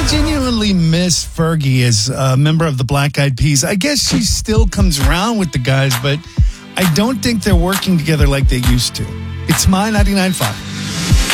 genuinely miss Fergie as a member of the Black Eyed Peas. I guess she still comes around with the guys, but I don't think they're working together like they used to. It's my 99.5.